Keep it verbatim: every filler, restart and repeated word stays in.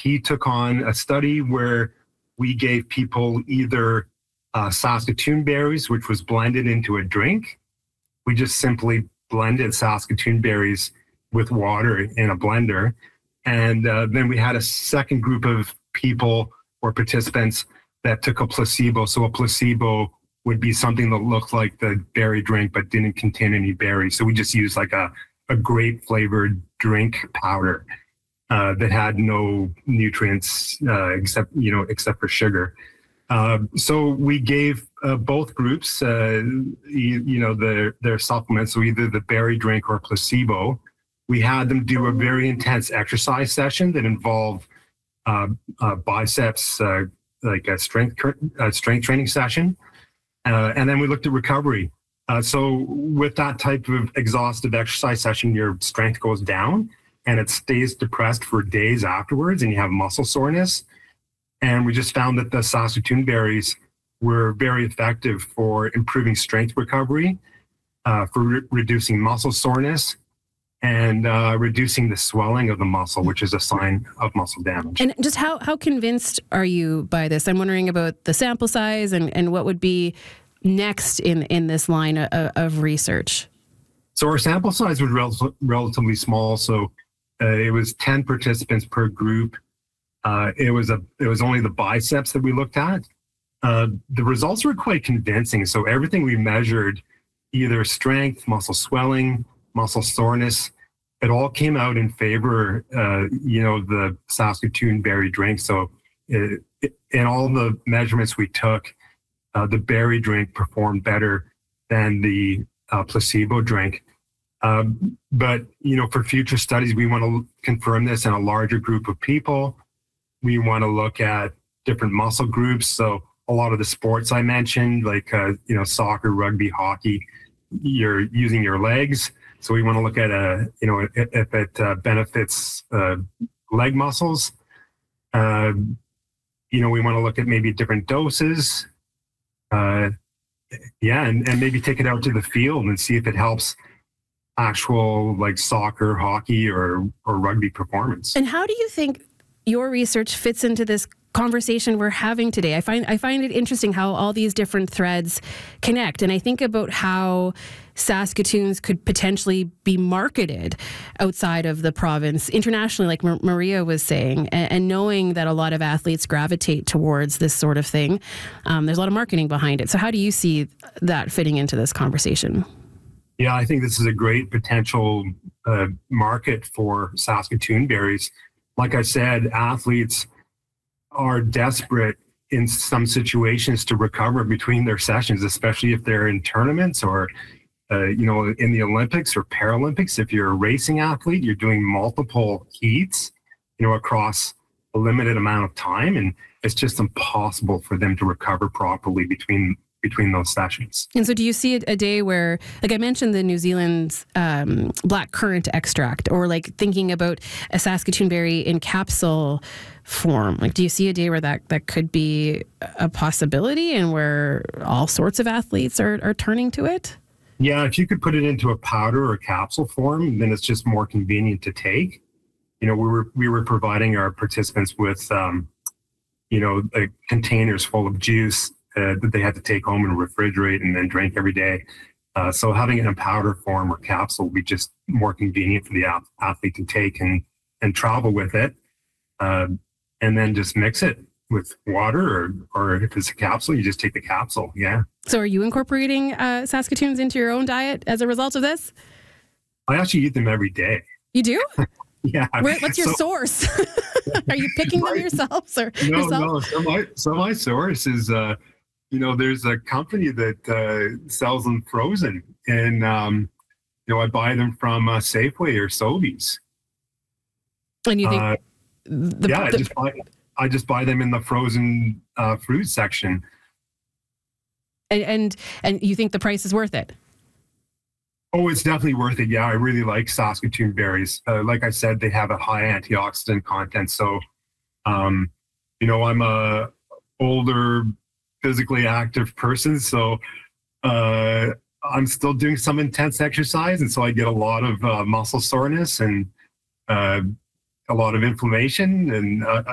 he took on a study where we gave people either uh, Saskatoon berries, which was blended into a drink. We just simply blended Saskatoon berries with water in a blender. And uh, then we had a second group of people or participants that took a placebo. So a placebo would be something that looked like the berry drink but didn't contain any berries. So we just used like a, a grape flavored drink powder uh, that had no nutrients uh, except, you know, except for sugar. Uh, so we gave uh, both groups, uh, you, you know, their, their supplements, so either the berry drink or placebo. We had them do a very intense exercise session that involved uh, uh, biceps, uh, like a strength uh, strength training session. Uh, and then we looked at recovery. Uh, so with that type of exhaustive exercise session, your strength goes down and it stays depressed for days afterwards, and you have muscle soreness. And we just found that the Saskatoon berries were very effective for improving strength recovery, uh, for re- reducing muscle soreness, and uh, reducing the swelling of the muscle, which is a sign of muscle damage. And just how, how convinced are you by this? I'm wondering about the sample size and, and what would be next in, in this line of, of research. So our sample size was rel- relatively small. So uh, it was ten participants per group. Uh, it was a it was only the biceps that we looked at. Uh, the results were quite convincing. So everything we measured, either strength, muscle swelling, muscle soreness, it all came out in favor, uh, you know, the Saskatoon berry drink. So it, it, in all the measurements we took, uh, the berry drink performed better than the uh, placebo drink. Um, but, you know, for future studies, we want to confirm this in a larger group of people. We want to look at different muscle groups. So a lot of the sports I mentioned, like, uh, you know, soccer, rugby, hockey, you're using your legs. So we want to look at, a, you know, if, if it uh, benefits uh, leg muscles. Uh, you know, we want to look at maybe different doses. Uh, yeah, and, and maybe take it out to the field and see if it helps actual like soccer, hockey, or or rugby performance. And how do you think your research fits into this conversation we're having today? I find I find it interesting how all these different threads connect. And I think about how Saskatoons could potentially be marketed outside of the province, internationally, like M- Maria was saying, and, and knowing that a lot of athletes gravitate towards this sort of thing. Um, there's a lot of marketing behind it. So how do you see that fitting into this conversation? Yeah, I think this is a great potential uh, market for Saskatoon berries. Like I said, athletes are desperate in some situations to recover between their sessions, especially if they're in tournaments or, uh, you know, in the Olympics or Paralympics. If you're a racing athlete, you're doing multiple heats, you know, across a limited amount of time, and it's just impossible for them to recover properly between between those sessions. And so do you see a, a day where, like I mentioned, the New Zealand's um, black currant extract, or like thinking about a Saskatoon berry in capsule form? Like, do you see a day where that, that could be a possibility and where all sorts of athletes are, are turning to it? Yeah, if you could put it into a powder or capsule form, then it's just more convenient to take. You know, we were we were providing our participants with, um, you know, like containers full of juice Uh, that they had to take home and refrigerate and then drink every day. Uh, so having it in powder form or capsule would be just more convenient for the ath- athlete to take and, and travel with it. Uh, and then just mix it with water, or, or if it's a capsule, you just take the capsule. Yeah. So are you incorporating uh, Saskatoons into your own diet as a result of this? I actually eat them every day. You do? Yeah. Where, what's your so, source? Are you picking them yourselves or no, yourself? No, so my, so my source is, uh, you know, there's a company that uh, sells them frozen, and um, you know, I buy them from uh, Safeway or Sobeys. And you think, uh, the, yeah, the, I just buy I just buy them in the frozen uh, fruit section. And, and and you think the price is worth it? Oh, it's definitely worth it. Yeah, I really like Saskatoon berries. Uh, like I said, they have a high antioxidant content. So, um, you know, I'm a older, physically active person, so uh, I'm still doing some intense exercise, and so I get a lot of uh, muscle soreness and uh, a lot of inflammation, and uh,